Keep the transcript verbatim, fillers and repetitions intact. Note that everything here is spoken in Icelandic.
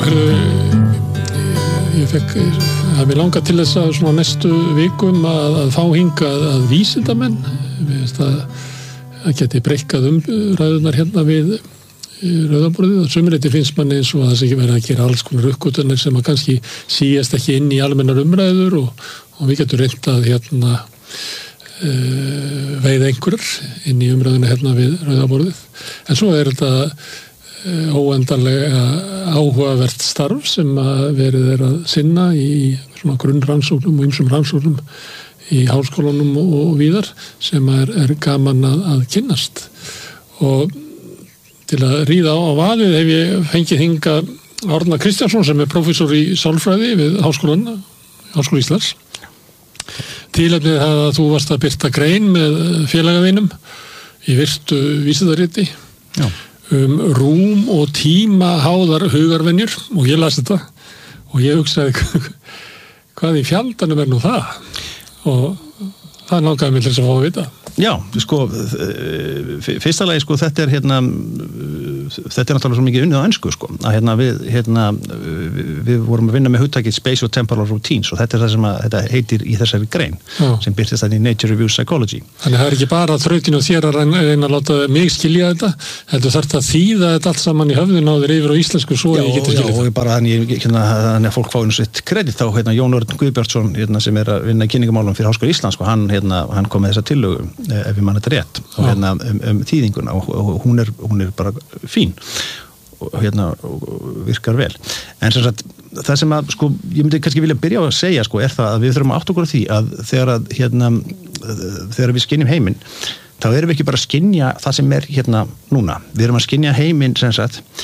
Ég fekk, það mér langar til þess að svona næstu vikum að, að fá hingað að vísindamenn, við veist að það geti breikkað um ræðunar hérna við rauðaborðið og sömuleyti finnst manni eins og að það sé ekki verið að gera alls konar uppgötvanir sem að kannski síast ekki inn í almennar umræður og, og við getum reynt að hérna uh, veiða einhverjar inn í umræðuna hérna við rauðaborðið. En svo er þetta uh, óendanlega áhugavert starf sem að verið er að sinna í svona grunnrannsóknum og ýmsum rannsóknum í háskólanum og, og víðar sem er, er gaman að, að kynnast. Og til að ríða á vaðið hef ég fengið hinga Árna Kristjánsson sem er prófessor í sálfræði við Háskólan, Háskóla Íslands. Tilefnið það að þú varst að birta grein með félagaðinum í virtu vísindariti um rúm og tíma háðar hugarvenjur og ég las þetta og ég hugsaði hvað í fjaldanum er nú það og það langaði mig til þess að fá að vita. Já, sko, fyrsta lagi, sko, þetta er hérna, þetta er náttúrulega svo mikið unnið á ensku, sko, að hérna við, hérna, við vorum að vinna með hugtakið Spatial Temporal Routines og þetta er það sem að, þetta heitir í þessari grein, Já. Sem birtist þannig í Nature Reviews Psychology. Þannig það er ekki bara þrautin og þér að reyna að láta mig skilja þetta, heldur þarft að þýða þetta allt saman í höfðun á þér yfir á íslensku svo já, ég geti skilja þetta. Já, og bara þannig, hérna, þannig að fólk fáinu sitt kredit þá, hérna, Jón Örn Guðbjartsson, hérna, sem er að vinna í kynningamálum fyrir Háskóla Íslands, sko, hann, hérna, hann kom með þessa tillögu ef við mann þetta rétt og hérna um, um þýðinguna og, og hún er, hún er bara fín og hérna og virkar vel en sem sagt það sem að sko ég myndi kannski vilja byrja á að segja sko er það að við þurfum að átta okkur á því að þegar að hérna þegar við skynjum heiminn þá erum við ekki bara að skynja það sem er hérna núna við erum að skynja heiminn sem sagt